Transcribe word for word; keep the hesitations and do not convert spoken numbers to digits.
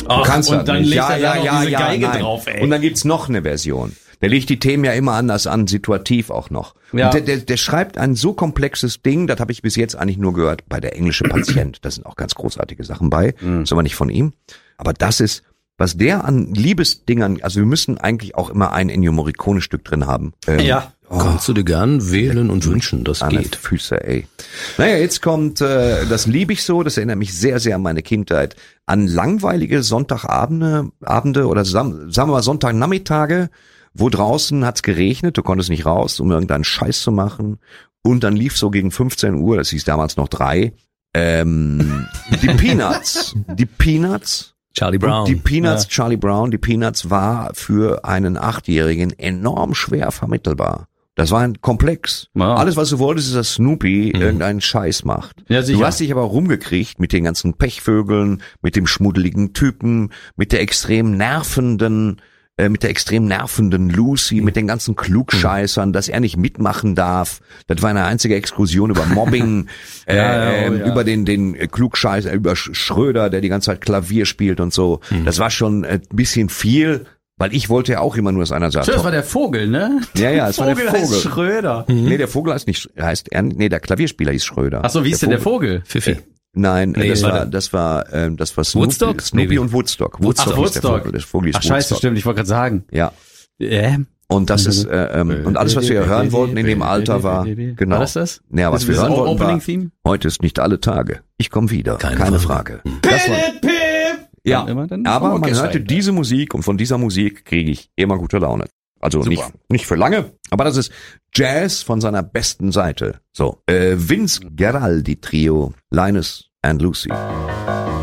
Ach, du kannst und das dann nicht. legt Ja, er ja, da noch ja, diese ja, Geige nein. drauf, ey. Und dann gibt's noch eine Version. Der legt die Themen ja immer anders an, situativ auch noch. Ja. Und der, der, der schreibt ein so komplexes Ding, das habe ich bis jetzt eigentlich nur gehört bei der englische Patient. Da sind auch ganz großartige Sachen bei, Mhm. ist aber nicht von ihm. Aber das ist, was der an Liebesdingern, also wir müssen eigentlich auch immer ein Ennio Morricone-Stück drin haben. Ähm, Ja. oh, Kannst du dir gern wählen und wünschen, das an die geht. Füße, ey. Naja, jetzt kommt, äh, das liebe ich so, das erinnert mich sehr, sehr an meine Kindheit, an langweilige Sonntagabende Abende oder sam- sagen wir mal Sonntagnachmittage, wo draußen hat's geregnet, du konntest nicht raus, um irgendeinen Scheiß zu machen. Und dann lief so gegen fünfzehn Uhr, das hieß damals noch drei, ähm, die Peanuts. Die Peanuts. Charlie Brown. Und die Peanuts, Ja. Charlie Brown, die Peanuts war für einen Achtjährigen enorm schwer vermittelbar. Das war ein Komplex. Ja. Alles, was du wolltest, ist, dass Snoopy Mhm. irgendeinen Scheiß macht. Ja, sicher. Du hast dich aber rumgekriegt mit den ganzen Pechvögeln, mit dem schmuddeligen Typen, mit der extrem nervenden, äh, mit der extrem nervenden Lucy, mit den ganzen Klugscheißern, dass er nicht mitmachen darf. Das war eine einzige Exkursion über Mobbing, äh, Ja, ja, oh, ähm, ja. über den den Klugscheißer, über Sch- Schröder, der die ganze Zeit Klavier spielt und so. Das war schon ein bisschen viel, weil ich wollte ja auch immer nur, dass einer sagt. Das war der Vogel, ne? Ja, ja, es war der Vogel heißt Vogel. Schröder. Nee, der Vogel heißt nicht, heißt er, nee, der Klavierspieler hieß Schröder. Ach so, wie ist denn der Vogel? Pfiffi. Nein, Nee, das warte. war, das war, ähm, das war Snoopy, Woodstock? Snoopy Nee, und Woodstock. Woodstock Ach, hieß der Woodstock. Vogel. Der Vogel ist Ach scheiße, Woodstock. stimmt, ich wollte gerade sagen. Ja. Äh, Und das ist, äh, ähm, und alles, was wir hören wollten in dem Alter war, genau. War das das? Ja, was Das wir ist hören das wollten war, Opening-Theme? heute ist nicht alle Tage. Ich komme wieder. Keine Keine, Frage. Das war, ja, Dann immer dann aber vom man Orchester hörte hin. diese Musik und von dieser Musik kriege ich immer gute Laune. Also nicht, nicht für lange, aber das ist Jazz von seiner besten Seite. So, äh, Vince Guaraldi Trio, Linus and Lucy.